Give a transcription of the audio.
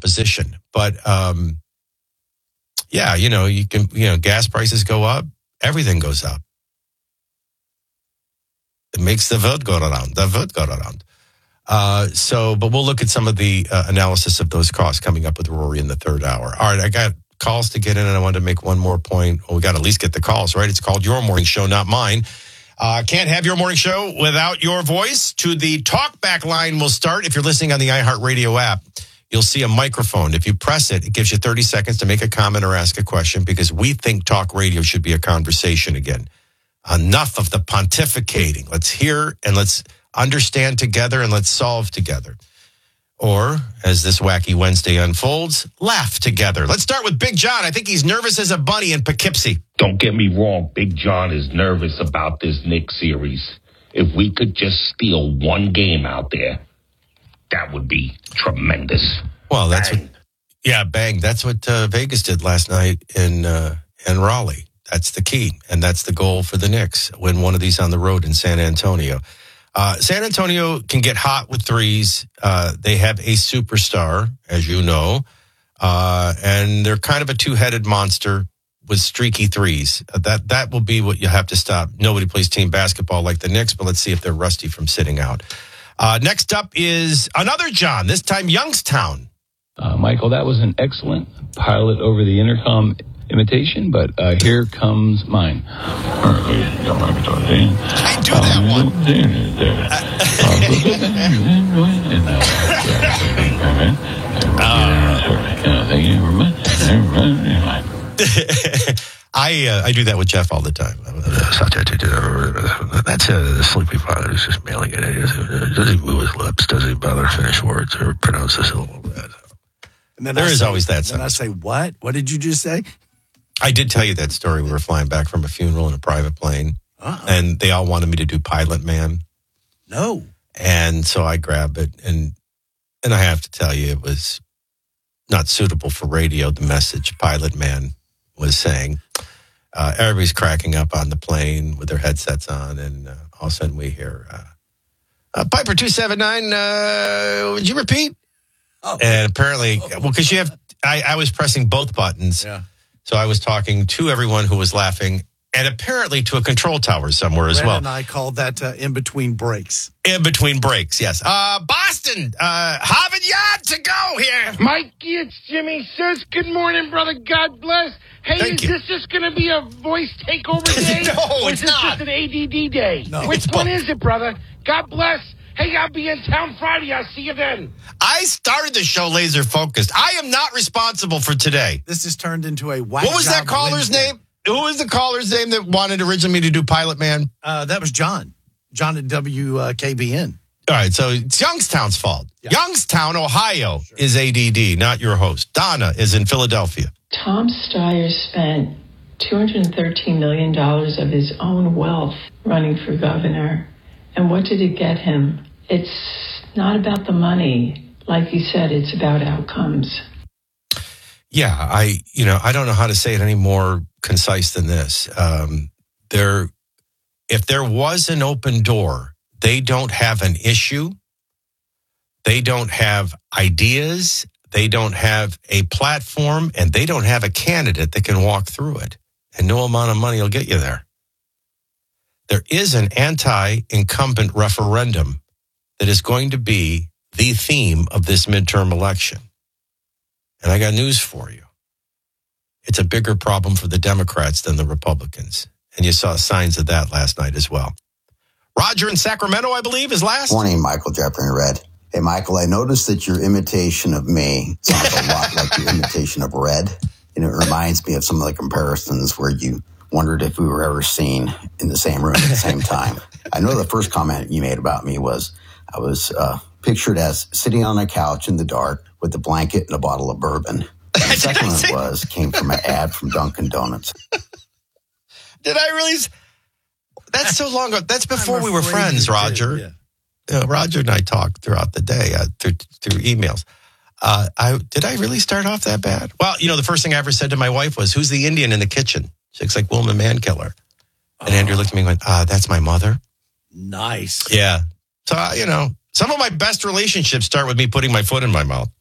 position. But, yeah, gas prices go up. Everything goes up. It makes the vote go around. But we'll look at some of the analysis of those costs coming up with Rory in the third hour. All right, I got calls to get in, and I wanted to make one more point. Well, we got to at least get the calls, right? It's called Your Morning Show, not mine. Can't have your morning show without your voice. To the talkback line will start. If you're listening on the iHeartRadio app, you'll see a microphone. If you press it, it gives you 30 seconds to make a comment or ask a question, because we think talk radio should be a conversation again. Enough of the pontificating. Let's hear and let's understand together and let's solve together. Or, as this wacky Wednesday unfolds, laugh together. Let's start with Big John. I think he's nervous as a bunny in Poughkeepsie. Don't get me wrong. Big John is nervous about this Knicks series. If we could just steal one game out there, that would be tremendous. Well, that's bang. That's what Vegas did last night in Raleigh. That's the key, and that's the goal for the Knicks. Win one of these on the road in San Antonio. San Antonio can get hot with threes. They have a superstar, as you know, and they're kind of a two-headed monster with streaky threes. That will be what you have to stop. Nobody plays team basketball like the Knicks, but let's see if they're rusty from sitting out. Next up is another John, this time Youngstown. Michael, that was an excellent pilot over the intercom imitation, but here comes mine. I do that one. I do that with Jeff all the time. That's the sleepy father who's just mailing it. Does he move his lips? Does he bother to finish words or pronounce the syllable? And then there is always that. And I say, what? What did you just say? I did tell you that story. We were flying back from a funeral in a private plane, and they all wanted me to do Pilot Man. No. And so I grabbed it, and I have to tell you, it was not suitable for radio, the message Pilot Man was saying. Everybody's cracking up on the plane with their headsets on, and all of a sudden we hear, Piper 279, would you repeat? Oh. And apparently, because I was pressing both buttons. Yeah. So I was talking to everyone who was laughing, and apparently to a control tower somewhere as well. And I called that in between breaks. In between breaks, yes. Boston, Harvard Yard to go here. Mikey, it's Jimmy Says. Good morning, brother. God bless. Hey, this just going to be a voice takeover day? No, or it's is this not. just an ADD day? No. Which one is it, brother? God bless. Hey, I'll be in town Friday. I'll see you then. I started the show laser focused. I am not responsible for today. This has turned into a whack. What was that caller's name? Who was the caller's name that wanted originally to do Pilot Man? That was John. John at WKBN. All right, so it's Youngstown's fault. Yeah. Youngstown, Ohio is ADD, not your host. Donna is in Philadelphia. Tom Steyer spent $213 million of his own wealth running for governor. And what did it get him? It's not about the money. Like you said, it's about outcomes. Yeah, I don't know how to say it any more concise than this. If there was an open door, they don't have an issue. They don't have ideas. They don't have a platform, and they don't have a candidate that can walk through it. And no amount of money will get you there. There is an anti-incumbent referendum that is going to be the theme of this midterm election. And I got news for you. It's a bigger problem for the Democrats than the Republicans. And you saw signs of that last night as well. Roger in Sacramento, I believe, is last. Morning, Michael Jeffrey Red. Hey, Michael, I noticed that your imitation of me sounds a lot like your imitation of Red. And it reminds me of some of the comparisons where you wondered if we were ever seen in the same room at the same time. I know the first comment you made about me was I was pictured as sitting on a couch in the dark with a blanket and a bottle of bourbon. The second one came from an ad from Dunkin' Donuts. Did I really? That's so long ago. That's before we were friends, Roger. Yeah. Roger and I talked throughout the day through emails. Did I really start off that bad? Well, the first thing I ever said to my wife was, "Who's the Indian in the kitchen?" She looks like Wilma Mankiller. And Andrew looked at me and went, "That's my mother." Nice. Yeah. So, some of my best relationships start with me putting my foot in my mouth.